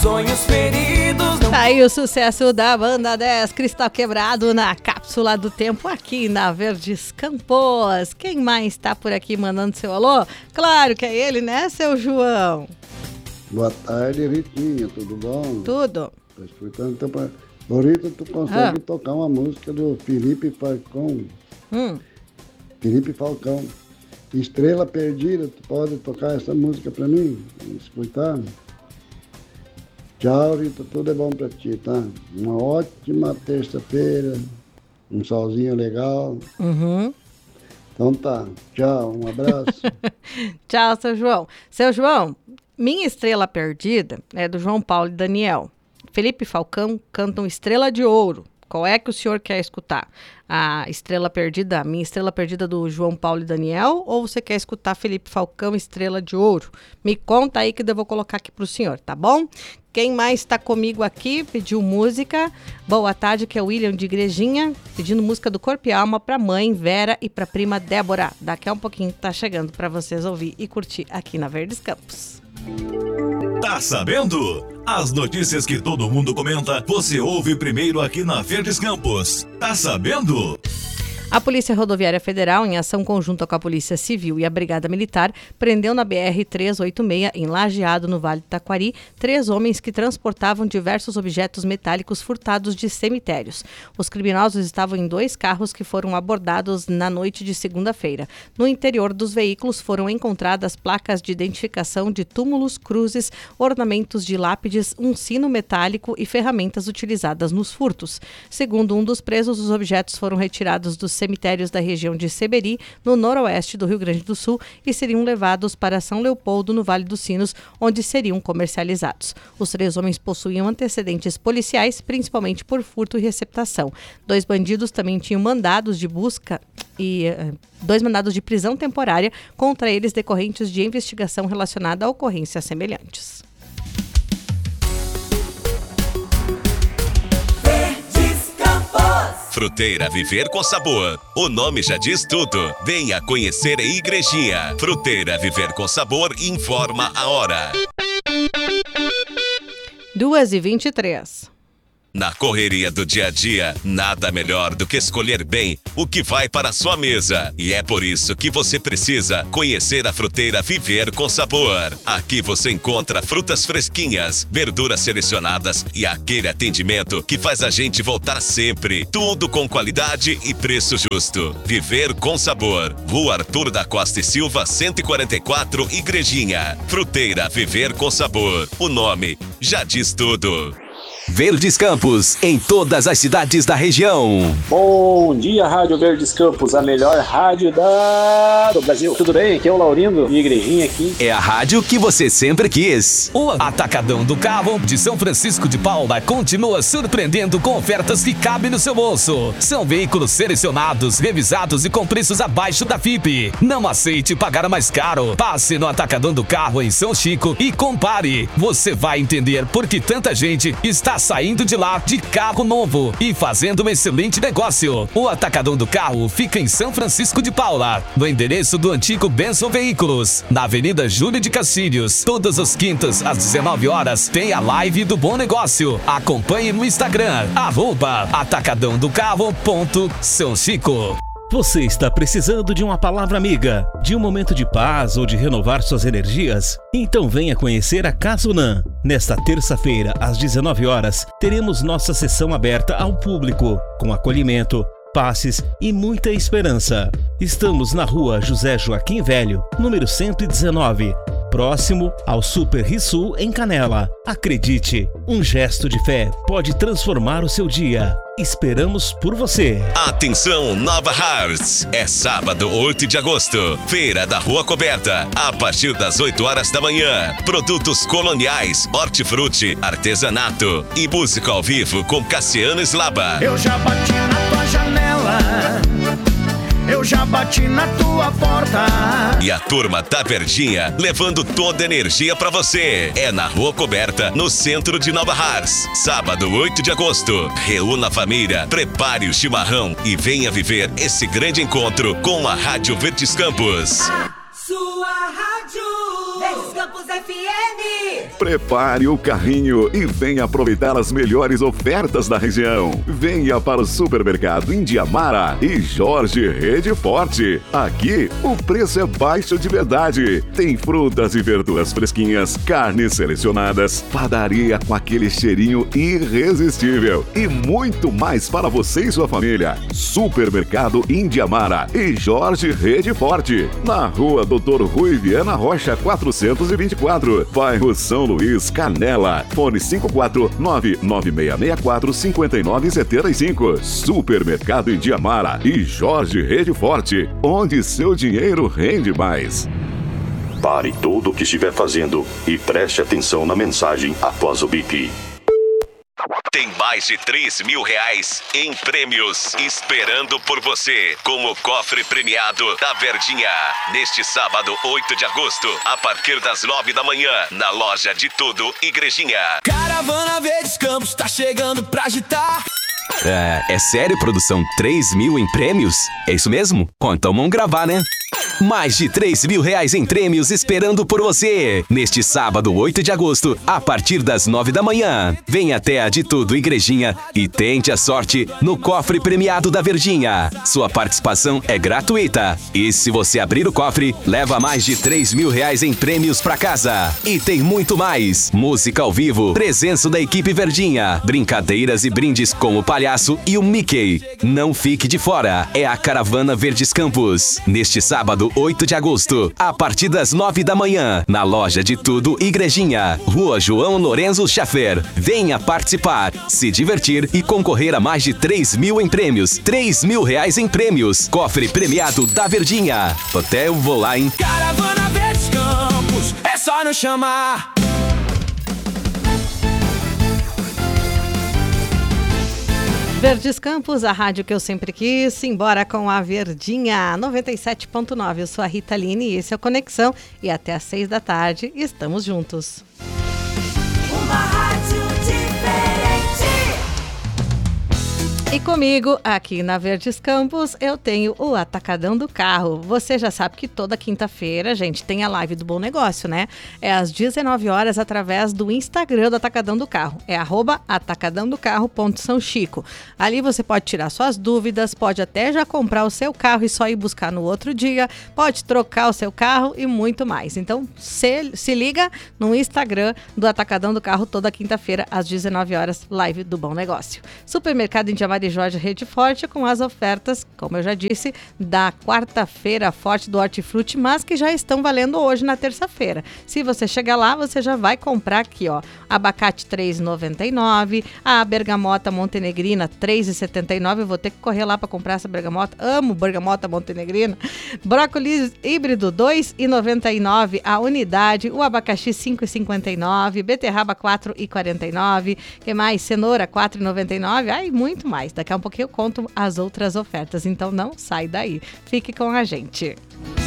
sonhos feridos. Tá aí o sucesso da Banda 10, Cristal Quebrado, na Cápsula do Tempo, aqui na Verdes Campos. Quem mais tá por aqui mandando seu alô? Claro que é ele, né, seu João? Boa tarde, Ritinha, tudo bom? Tudo. Tô escutando teu pai. Rita, tu consegue tocar uma música do Felipe Falcão? Felipe Falcão. Estrela Perdida, tu pode tocar essa música pra mim? Escutar? Tchau, Rita, tudo é bom pra ti, tá? Uma ótima terça-feira, um solzinho legal. Então tá, tchau, um abraço. Tchau, seu João. Seu João, Minha Estrela Perdida é do João Paulo e Daniel. Felipe Falcão cantam Estrela de Ouro. Qual é que o senhor quer escutar? A Estrela Perdida, Minha Estrela Perdida do João Paulo e Daniel, ou você quer escutar Felipe Falcão, Estrela de Ouro? Me conta aí que eu vou colocar aqui pro senhor, tá bom? Quem mais está comigo aqui, pediu música. Boa tarde, que é o William de Igrejinha, pedindo música do Corpo e Alma pra mãe Vera e pra prima Débora. Daqui a um pouquinho tá chegando pra vocês ouvir e curtir aqui na Verdes Campos. Tá sabendo? As notícias que todo mundo comenta, você ouve primeiro aqui na Verdes Campos. Tá sabendo? A Polícia Rodoviária Federal, em ação conjunta com a Polícia Civil e a Brigada Militar, prendeu na BR-386, em Lajeado, no Vale do Taquari, 3 homens que transportavam diversos objetos metálicos furtados de cemitérios. Os criminosos estavam em 2 carros que foram abordados na noite de segunda-feira. No interior dos veículos foram encontradas placas de identificação de túmulos, cruzes, ornamentos de lápides, um sino metálico e ferramentas utilizadas nos furtos. Segundo um dos presos, os objetos foram retirados dos cemitérios da região de Seberi, no noroeste do Rio Grande do Sul, e seriam levados para São Leopoldo, no Vale dos Sinos, onde seriam comercializados. Os 3 homens possuíam antecedentes policiais, principalmente por furto e receptação. 2 bandidos também tinham mandados de busca e 2 mandados de prisão temporária contra eles decorrentes de investigação relacionada a ocorrências semelhantes. Fruteira Viver com Sabor. O nome já diz tudo. Venha conhecer a Igrejinha. Fruteira Viver com Sabor informa a hora. 2h23. Na correria do dia a dia, nada melhor do que escolher bem o que vai para a sua mesa. E é por isso que você precisa conhecer a Fruteira Viver com Sabor. Aqui você encontra frutas fresquinhas, verduras selecionadas e aquele atendimento que faz a gente voltar sempre. Tudo com qualidade e preço justo. Viver com Sabor. Rua Arthur da Costa e Silva, 144, Igrejinha. Fruteira Viver com Sabor. O nome já diz tudo. Verdes Campos, em todas as cidades da região. Bom dia, Rádio Verdes Campos, a melhor rádio do Brasil. Tudo bem? Aqui é o Laurindo e Igrejinha aqui. É a rádio que você sempre quis. O Atacadão do Carro de São Francisco de Paula continua surpreendendo com ofertas que cabem no seu bolso. São veículos selecionados, revisados e com preços abaixo da FIPE. Não aceite pagar mais caro. Passe no Atacadão do Carro em São Chico e compare. Você vai entender por que tanta gente está saindo de lá de carro novo e fazendo um excelente negócio. O Atacadão do Carro fica em São Francisco de Paula, no endereço do antigo Benson Veículos, na Avenida Júlio de Castilhos. Todas as quintas, às 19 horas, tem a live do Bom Negócio. Acompanhe no Instagram, @atacadãodocarro.São Chico. Você está precisando de uma palavra amiga, de um momento de paz ou de renovar suas energias? Então venha conhecer a Casunã. Nesta terça-feira, às 19 horas, teremos nossa sessão aberta ao público, com acolhimento, passes e muita esperança. Estamos na rua José Joaquim Velho, número 119, próximo ao Super Rissul, em Canela. Acredite, um gesto de fé pode transformar o seu dia. Esperamos por você. Atenção, Nova Hartz. É sábado, 8 de agosto. Feira da Rua Coberta. A partir das 8 horas da manhã. Produtos coloniais, hortifruti, artesanato e música ao vivo com Cassiano Slaba. Eu já bati na tua janela. Eu já bati na tua porta. E a turma da Verdinha levando toda a energia pra você. É na Rua Coberta, no centro de Nova Hartz. Sábado, 8 de agosto. Reúna a família, prepare o chimarrão e venha viver esse grande encontro com a Rádio Verdes Campos. Sua rádio Verdes Campos FM. Prepare o carrinho e venha aproveitar as melhores ofertas da região. Venha para o Supermercado Indiamara e Jorge Rede Forte. Aqui, o preço é baixo de verdade. Tem frutas e verduras fresquinhas, carnes selecionadas, padaria com aquele cheirinho irresistível e muito mais para você e sua família. Supermercado Indiamara e Jorge Rede Forte, na Rua Dr. Rui Viana Rocha 424, bairro São Luís, Canela. Fone 54996645975. Supermercado Indiamara e Jorge Rede Forte, onde seu dinheiro rende mais. Pare tudo o que estiver fazendo e preste atenção na mensagem após o bip. Tem mais de 3 mil reais em prêmios esperando por você com o cofre premiado da Verdinha. Neste sábado, 8 de agosto, a partir das 9 da manhã, na loja de tudo Igrejinha. Caravana Verdes Campos tá chegando pra agitar. É sério, produção? 3 mil em prêmios? É isso mesmo? Então vamos gravar, né? Mais de 3 mil reais em prêmios esperando por você. Neste sábado, 8 de agosto, a partir das 9 da manhã. Vem até a de tudo Igrejinha e tente a sorte no cofre premiado da Verdinha. Sua participação é gratuita. E se você abrir o cofre, leva mais de 3 mil reais em prêmios pra casa. E tem muito mais. Música ao vivo, presença da equipe Verdinha, brincadeiras e brindes com o palhaço e o Mickey. Não fique de fora. É a Caravana Verdes Campos. Neste sábado, 8 de agosto, a partir das 9 da manhã, na loja de tudo Igrejinha, Rua João Lorenzo Schaffer. Venha participar, se divertir e concorrer a mais de 3 mil em prêmios. 3 mil reais em prêmios. Cofre premiado da Verdinha. Até eu vou lá, hein? Caravana Verdes Campos, é só nos chamar. Verdes Campos, a rádio que eu sempre quis, simbora com a Verdinha, 97.9. Eu sou a Rita Line e esse é o Conexão. E até às 6 da tarde estamos juntos. Uma rádio diferente. E comigo, aqui na Verdes Campos, eu tenho o Atacadão do Carro. Você já sabe que toda quinta-feira, gente, tem a live do Bom Negócio, né? É às 19 horas através do Instagram do Atacadão do Carro. É @atacadãodocarro.sãochico. Ali você pode tirar suas dúvidas, pode até já comprar o seu carro e só ir buscar no outro dia, pode trocar o seu carro e muito mais. Então, se liga no Instagram do Atacadão do Carro toda quinta-feira às 19 horas, live do Bom Negócio. Supermercado Indiamara e Jorge Rede Forte com as ofertas, como eu já disse, da quarta-feira forte do Hortifruti, mas que já estão valendo hoje na terça-feira. Se você chegar lá, você já vai comprar aqui, ó, abacate R$3,99, a bergamota montenegrina R$3,79, eu vou ter que correr lá para comprar essa bergamota, amo bergamota montenegrina, brócolis híbrido R$2,99 a unidade, o abacaxi R$5,59, beterraba R$4,49, que mais? Cenoura R$4,99, ai, muito mais. Daqui a um pouquinho eu conto as outras ofertas, então não sai daí. Fique com a gente.